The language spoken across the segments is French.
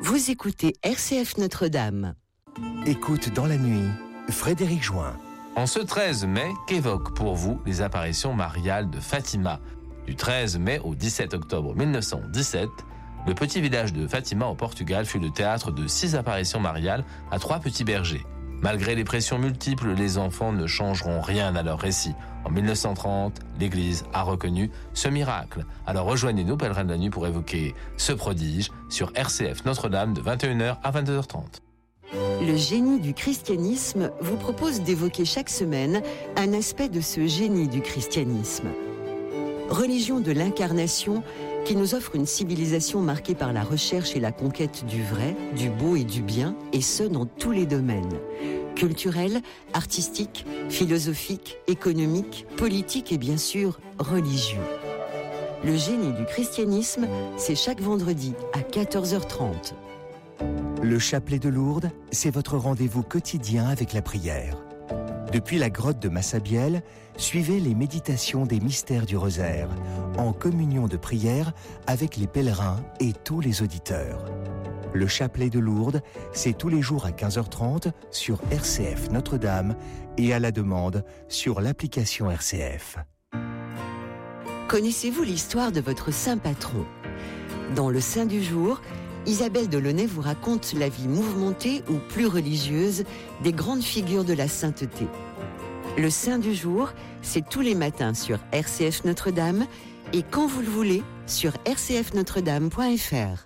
Vous écoutez RCF Notre-Dame. Écoute dans la nuit, Frédéric Join. En ce 13 mai, qu'évoquent pour vous les apparitions mariales de Fatima ? Du 13 mai au 17 octobre 1917, le petit village de Fatima au Portugal fut le théâtre de 6 apparitions mariales à 3 petits bergers. Malgré les pressions multiples, les enfants ne changeront rien à leur récit. En 1930, l'Église a reconnu ce miracle. Alors rejoignez-nous, pèlerins de la nuit, pour évoquer ce prodige sur RCF Notre-Dame de 21h à 22h30. Le génie du christianisme vous propose d'évoquer chaque semaine un aspect de ce génie du christianisme. Religion de l'incarnation qui nous offre une civilisation marquée par la recherche et la conquête du vrai, du beau et du bien, et ce dans tous les domaines. Culturel, artistique, philosophique, économique, politique et bien sûr religieux. Le génie du christianisme, c'est chaque vendredi à 14h30. Le chapelet de Lourdes, c'est votre rendez-vous quotidien avec la prière. Depuis la grotte de Massabielle, suivez les méditations des mystères du rosaire, en communion de prière avec les pèlerins et tous les auditeurs. Le chapelet de Lourdes, c'est tous les jours à 15h30 sur RCF Notre-Dame et à la demande sur l'application RCF. Connaissez-vous l'histoire de votre saint patron ? Dans le Saint du jour, Isabelle Delaunay vous raconte la vie mouvementée ou plus religieuse des grandes figures de la sainteté. Le Saint du jour, c'est tous les matins sur RCF Notre-Dame et quand vous le voulez sur rcfnotredame.fr.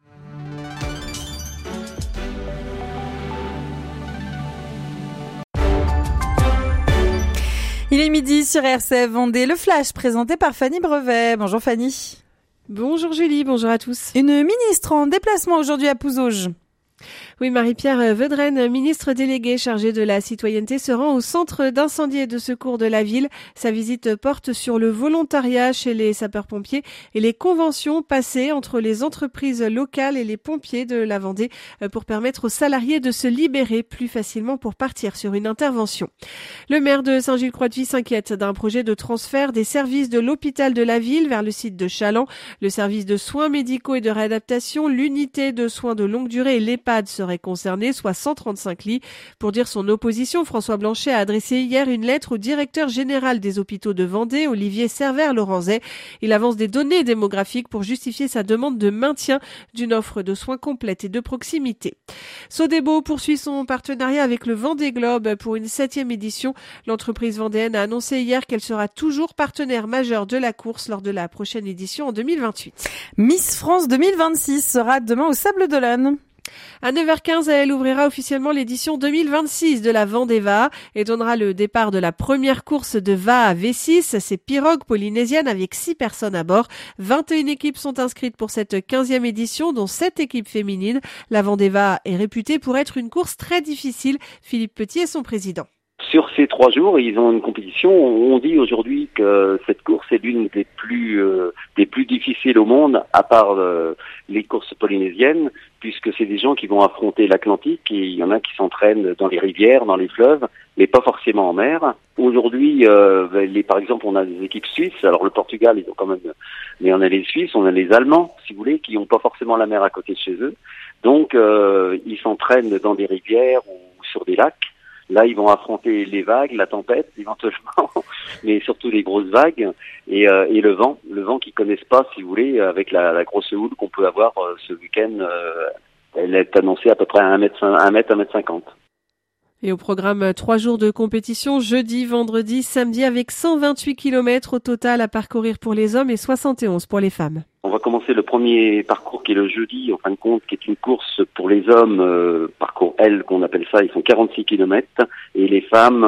Il est midi sur RCF Vendée, le flash présenté par Fanny Brevet. Bonjour Fanny. Bonjour Julie, bonjour à tous. Une ministre en déplacement aujourd'hui à Pouzauges. Oui, Marie-Pierre Vedrenne, ministre déléguée chargée de la citoyenneté, se rend au centre d'incendie et de secours de la ville. Sa visite porte sur le volontariat chez les sapeurs-pompiers et les conventions passées entre les entreprises locales et les pompiers de la Vendée pour permettre aux salariés de se libérer plus facilement pour partir sur une intervention. Le maire de Saint-Gilles-Croix-de-Vie s'inquiète d'un projet de transfert des services de l'hôpital de la ville vers le site de Chaland. Le service de soins médicaux et de réadaptation, l'unité de soins de longue durée et l'EHPAD seraient concernés, soit 135 lits. Pour dire son opposition, François Blanchet a adressé hier une lettre au directeur général des hôpitaux de Vendée, Olivier Servère-Laurenset. Il avance des données démographiques pour justifier sa demande de maintien d'une offre de soins complète et de proximité. Sodebo poursuit son partenariat avec le Vendée Globe pour une 7e édition. L'entreprise vendéenne a annoncé hier qu'elle sera toujours partenaire majeur de la course lors de la prochaine édition en 2028. Miss France 2026 sera demain au Sable d'Olonne. À 9h15, elle ouvrira officiellement l'édition 2026 de la Vendée Vaha et donnera le départ de la première course de Vaha à V6. C'est pirogue polynésienne avec 6 personnes à bord. 21 équipes sont inscrites pour cette 15e édition, dont 7 équipes féminines. La Vendée Vaha est réputée pour être une course très difficile. Philippe Petit est son président. Sur ces 3 jours, ils ont une compétition. On dit aujourd'hui que cette course est l'une des plus difficiles au monde, à part les courses polynésiennes, puisque c'est des gens qui vont affronter l'Atlantique et il y en a qui s'entraînent dans les rivières, dans les fleuves, mais pas forcément en mer. Aujourd'hui, par exemple, on a des équipes suisses. Alors le Portugal, ils ont quand même, mais on a les Suisses, on a les Allemands, si vous voulez, qui n'ont pas forcément la mer à côté de chez eux. Donc, ils s'entraînent dans des rivières ou sur des lacs. Là, ils vont affronter les vagues, la tempête, éventuellement, mais surtout les grosses vagues et le vent qu'ils connaissent pas, si vous voulez, avec la grosse houle qu'on peut avoir ce week-end. Elle est annoncée à peu près à 1m50. Et au programme 3 jours de compétition, jeudi, vendredi, samedi, avec 128 km au total à parcourir pour les hommes et 71 pour les femmes. On va commencer le premier parcours qui est le jeudi, en fin de compte, qui est une course pour les hommes, parcours L qu'on appelle ça, ils font 46 km, et les femmes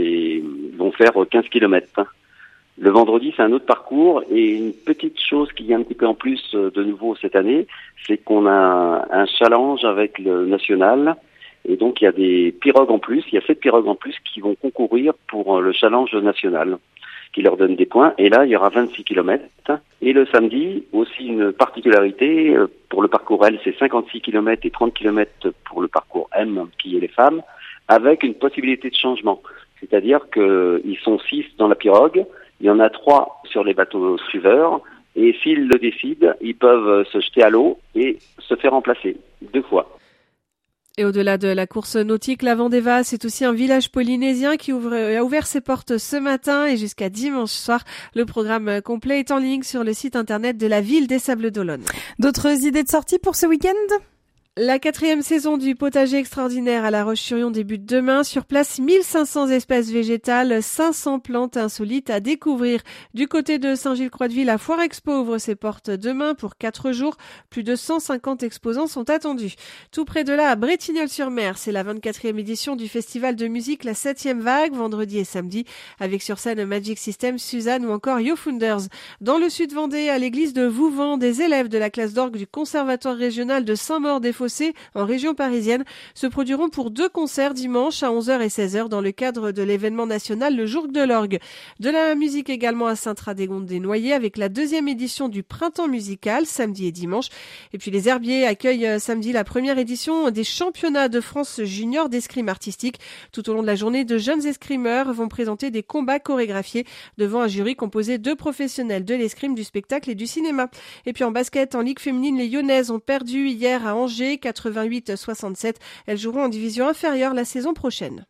vont faire 15 km. Le vendredi, c'est un autre parcours, et une petite chose qui vient un petit peu en plus de nouveau cette année, c'est qu'on a un challenge avec le national, et donc il y a des pirogues en plus, il y a 7 pirogues en plus qui vont concourir pour le challenge national, qui leur donne des points, et là il y aura 26 km. Et le samedi, aussi une particularité, pour le parcours L, c'est 56 km et 30 km pour le parcours M, qui est les femmes, avec une possibilité de changement. C'est-à-dire qu'ils sont 6 dans la pirogue, il y en a 3 sur les bateaux suiveurs, Et s'ils le décident, ils peuvent se jeter à l'eau et se faire remplacer 2 fois. Et au-delà de la course nautique, la Vendéva, c'est aussi un village polynésien qui a ouvert ses portes ce matin et jusqu'à dimanche soir. Le programme complet est en ligne sur le site internet de la ville des Sables-d'Olonne. D'autres idées de sortie pour ce week-end ? La 4e saison du potager extraordinaire à La Roche-sur-Yon débute demain. Sur place, 1500 espèces végétales, 500 plantes insolites à découvrir. Du côté de Saint-Gilles-Croix-de-Vie, la Foire Expo ouvre ses portes demain pour 4 jours. Plus de 150 exposants sont attendus. Tout près de là, à Bretignolles-sur-Mer, c'est la 24e édition du festival de musique La 7e Vague, vendredi et samedi, avec sur scène Magic System, Suzanne ou encore Yo Founders. Dans le sud Vendée, à l'église de Vouvant, des élèves de la classe d'orgue du Conservatoire régional de Saint-Maur-des-Fossés en région parisienne se produiront pour 2 concerts dimanche à 11h et 16h dans le cadre de l'événement national Le Jour de l'Orgue. De la musique également à Saint-Radegonde-des-Noyers avec la 2e édition du Printemps musical samedi et dimanche. Et puis les Herbiers accueillent samedi la première édition des championnats de France junior d'escrime artistique. Tout au long de la journée, de jeunes escrimeurs vont présenter des combats chorégraphiés devant un jury composé de professionnels de l'escrime, du spectacle et du cinéma. Et puis en basket, en Ligue féminine, les Lyonnaises ont perdu hier à Angers 88-67. Elles joueront en division inférieure la saison prochaine.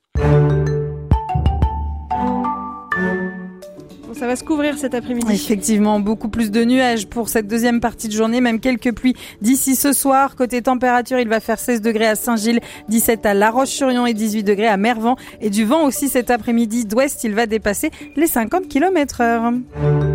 Ça va se couvrir cet après-midi. Effectivement, beaucoup plus de nuages pour cette deuxième partie de journée, même quelques pluies d'ici ce soir. Côté température, il va faire 16 degrés à Saint-Gilles, 17 à La Roche-sur-Yon et 18 degrés à Mervan. Et du vent aussi cet après-midi d'ouest, il va dépasser les 50 km/h.